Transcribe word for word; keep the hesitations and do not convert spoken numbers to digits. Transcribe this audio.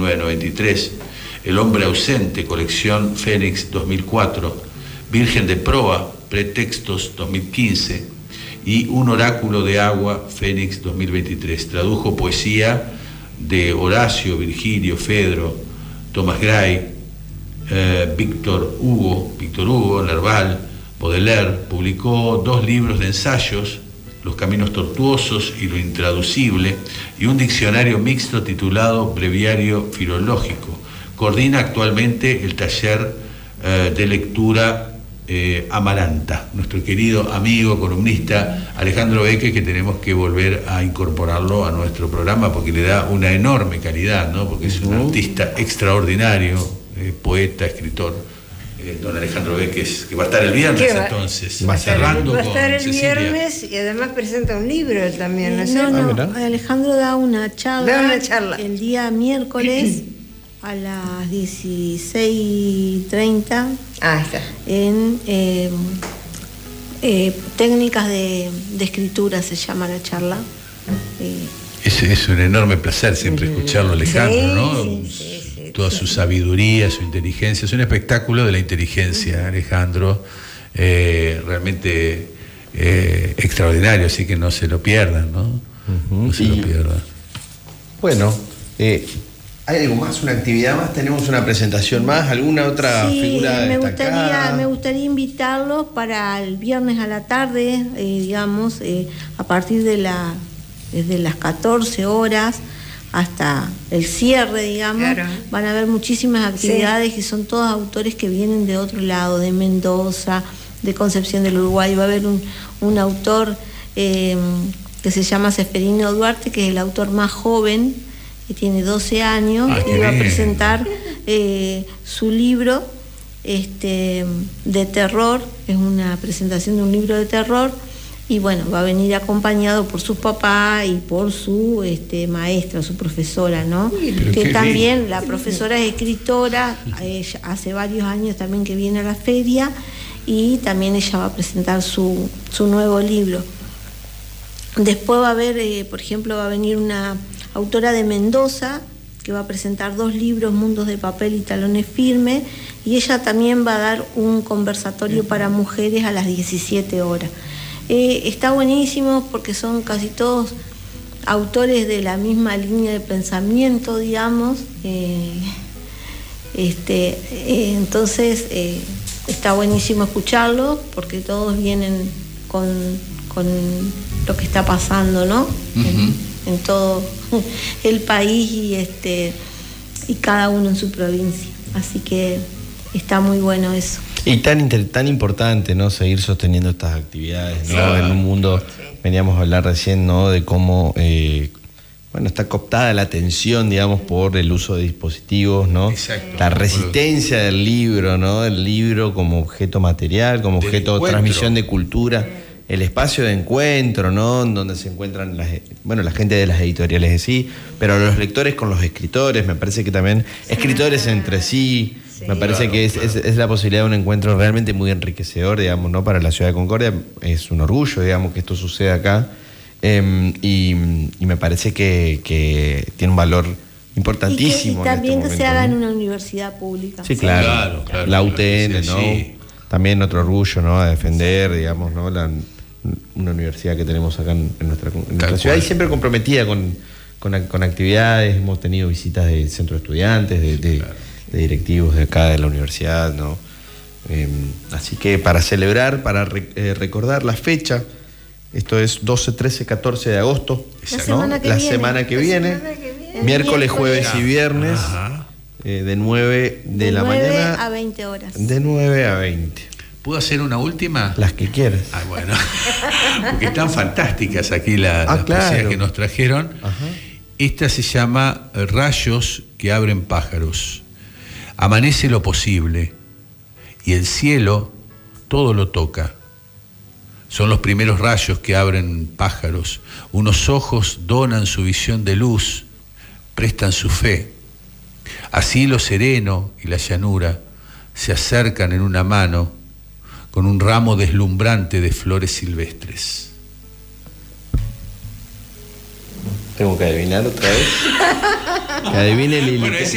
novecientos noventa y tres, El hombre ausente, colección Fénix dos mil cuatro, Virgen de proa, pretextos dos mil quince, y Un oráculo de agua, Fénix dos mil veintitrés. Tradujo poesía de Horacio, Virgilio, Fedro, Tomás Gray, eh, Víctor Hugo, Víctor Hugo, Nerval, Baudelaire. Publicó dos libros de ensayos, Los caminos tortuosos y Lo intraducible, y un diccionario mixto titulado Breviario filológico. Coordina actualmente el taller eh, de lectura eh, Amaranta. Nuestro querido amigo, columnista Alejandro Beque, que tenemos que volver a incorporarlo a nuestro programa porque le da una enorme calidad, ¿no? Porque es un uh-huh. artista extraordinario, eh, poeta, escritor. Eh, don Alejandro Beque, que va a estar el viernes va, entonces, va a estar, cerrando va a estar el Cecilia. Viernes y además presenta un libro también, ¿no es no, cierto? no, Alejandro da una charla, da una charla el día miércoles a las dieciséis treinta. Ah, está. En eh, eh, técnicas de, de escritura se llama la charla. Eh, es, es un enorme placer siempre escucharlo, Alejandro, sí, ¿no? Sí, sí, sí, Toda sí. su sabiduría, su inteligencia. Es un espectáculo de la inteligencia, Alejandro. Eh, realmente eh, extraordinario, así que no se lo pierdan, ¿no? Uh-huh. No se y, lo pierdan. Bueno, eh, ¿hay algo más? ¿Una actividad más? ¿Tenemos una presentación más? ¿Alguna otra sí, figura me destacada? gustaría, me gustaría invitarlos para el viernes a la tarde, eh, digamos, eh, a partir de la, desde las catorce horas hasta el cierre, digamos, claro. Van a haber muchísimas actividades sí. Y son todos autores que vienen de otro lado, de Mendoza, de Concepción del Uruguay. Va a haber un, un autor eh, que se llama Seferino Duarte, que es el autor más joven, que tiene doce años, ah, y va a presentar eh, su libro este, de terror. Es una presentación de un libro de terror, y bueno, va a venir acompañado por su papá y por su este, maestra, su profesora, ¿no? Que también bien. La profesora es escritora, ella hace varios años también que viene a la feria, y también ella va a presentar su, su nuevo libro. Después va a haber, eh, por ejemplo, va a venir una autora de Mendoza, que va a presentar dos libros, Mundos de papel y Talones firmes, y ella también va a dar un conversatorio para mujeres a las diecisiete horas. Eh, está buenísimo porque son casi todos autores de la misma línea de pensamiento, digamos. Eh, este, eh, entonces, eh, está buenísimo escucharlo porque todos vienen con, con lo que está pasando, ¿no? Uh-huh. en, en todo el país y este y cada uno en su provincia, así que está muy bueno eso. Y tan tan importante, ¿no? Seguir sosteniendo estas actividades, ¿no? Claro. En un mundo, veníamos a hablar recién, ¿no? De cómo eh, bueno, está cooptada la atención, digamos, por el uso de dispositivos, ¿no? Exacto. La resistencia del libro, ¿no? El libro como objeto material, como de objeto de transmisión de cultura. El espacio de encuentro, ¿no? Donde se encuentran las, bueno, la gente de las editoriales de sí, pero los lectores con los escritores, me parece que también escritores entre sí, sí. Me parece claro, que es, claro. es, es la posibilidad de un encuentro realmente muy enriquecedor, digamos, ¿no? Para la ciudad de Concordia. Es un orgullo, digamos, que esto suceda acá, eh, y, y me parece que, que tiene un valor importantísimo. Y, que, y también en este que momento, se haga en ¿no? una universidad pública. Sí, claro, claro, claro la claro, U T N, sí, ¿no? Sí. También otro orgullo, ¿no? A defender, digamos, ¿no? La, una universidad que tenemos acá en, en nuestra, en nuestra ciudad, y siempre comprometida con, con, con actividades. Hemos tenido visitas de centro de estudiantes, de, de, claro. de directivos de acá de la universidad, ¿no? Eh, así que para celebrar, para re, eh, recordar la fecha, esto es doce, trece, catorce de agosto, la ¿no? semana que la viene. semana que la viene, semana que viene. miércoles, jueves y viernes, eh, de nueve de, de la nueve mañana a veinte horas. De nueve a veinte. ¿Puedo hacer una última? Las que quieras. Ah, bueno. Porque están fantásticas aquí la, ah, las claro. poesías que nos trajeron. Ajá. Esta se llama Rayos que abren pájaros. Amanece lo posible y el cielo todo lo toca. Son los primeros rayos que abren pájaros. Unos ojos donan su visión de luz, prestan su fe. Así lo sereno y la llanura se acercan en una mano con un ramo deslumbrante de flores silvestres. ¿Tengo que adivinar otra vez? Que adivine Lili. Bueno,